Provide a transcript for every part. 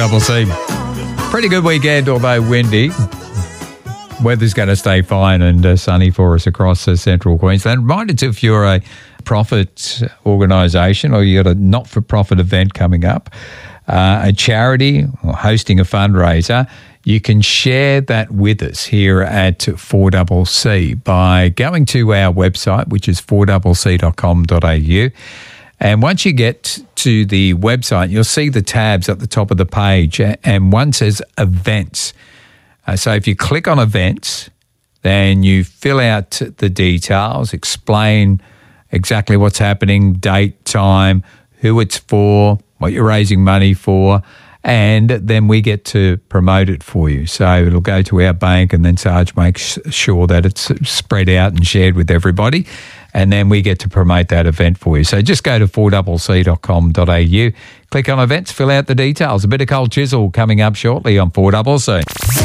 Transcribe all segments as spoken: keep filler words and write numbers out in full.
Double C. Pretty good weekend, although windy. Weather's going to stay fine and uh, sunny for us across uh, central Queensland. Remind us if you're a profit organisation or you've got a not-for-profit event coming up, uh, a charity or hosting a fundraiser, you can share that with us here at four C C by going to our website, which is four c c dot com dot a u. And once you get to the website, you'll see the tabs at the top of the page, and one says events. Uh, so if you click on events, then you fill out the details, explain exactly what's happening, date, time, who it's for, what you're raising money for, and then we get to promote it for you. So it'll go to our bank, and then Sarge makes sure that it's spread out and shared with everybody, and then we get to promote that event for you. So just go to four c c dot com dot a u, click on events, fill out the details. A bit of Cold Chisel coming up shortly on four C C.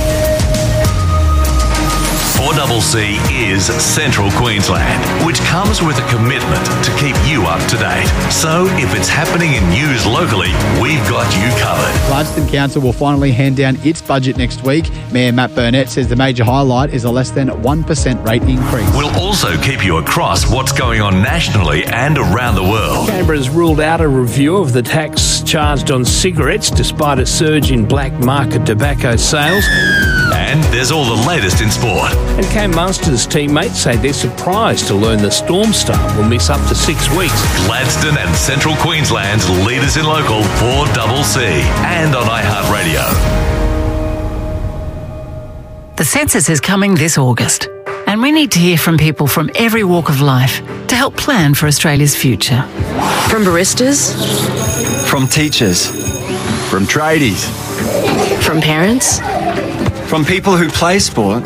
four C C is Central Queensland, which comes with a commitment to keep you up to date. So if it's happening in news locally, we've got you covered. Gladstone Council will finally hand down its budget next week. Mayor Matt Burnett says the major highlight is a less than one percent rate increase. We'll also keep you across what's going on nationally and around the world. Canberra's ruled out a review of the tax charged on cigarettes despite a surge in black market tobacco sales. And there's all the latest in sport. And Cam Munster's teammates say they're surprised to learn the Storm Star will miss up to six weeks. Gladstone and Central Queensland's leaders in local four C C and on iHeartRadio. The census is coming this August, and we need to hear from people from every walk of life to help plan for Australia's future. From baristas, from teachers, from tradies, from parents, from people who play sport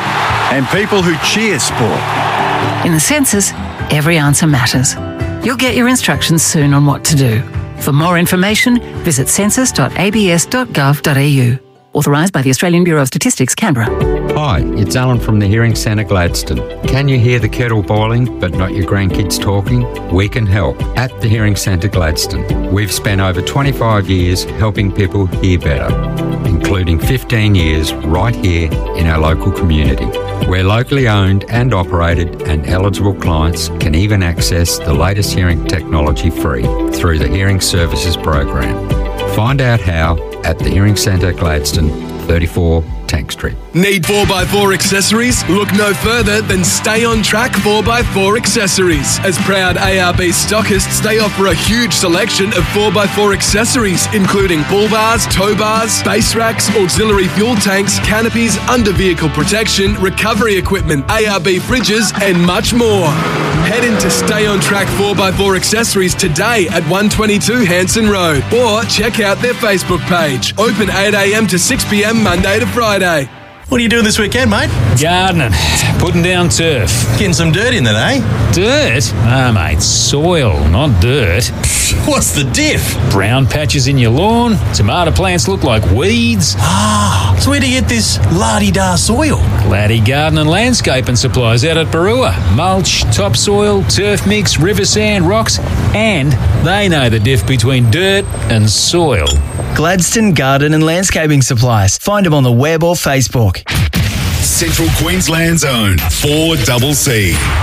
and people who cheer sport. In the census, every answer matters. You'll get your instructions soon on what to do. For more information, visit census dot a b s dot gov dot a u. Authorised by the Australian Bureau of Statistics, Canberra. Hi, it's Alan from the Hearing Centre Gladstone. Can you hear the kettle boiling but not your grandkids talking? We can help at the Hearing Centre Gladstone. We've spent over twenty-five years helping people hear better, including fifteen years right here in our local community. We're locally owned and operated, and eligible clients can even access the latest hearing technology free through the Hearing Services Program. Find out how at the Hearing Centre Gladstone, thirty-four Tank Street. Need four by four accessories? Look no further than Stay On Track four by four Accessories. As proud A R B stockists, they offer a huge selection of four by four accessories, including bull bars, tow bars, base racks, auxiliary fuel tanks, canopies, under-vehicle protection, recovery equipment, A R B fridges, and much more. Head into Stay On Track four by four Accessories today at one twenty-two Hanson Road, or check out their Facebook page. Open eight a m to six p m Monday to Friday. What are you doing this weekend, mate? Gardening, putting down turf. Getting some dirt in then, eh? Dirt? Ah, mate, soil, not dirt. What's the diff? Brown patches in your lawn, tomato plants look like weeds. Ah, so where do you get this la-di-da soil? Laddie Garden and Landscaping Supplies out at Barua. Mulch, topsoil, turf mix, river sand, rocks, and they know the diff between dirt and soil. Gladstone Garden and Landscaping Supplies. Find them on the web or Facebook. Central Queensland's own four C C.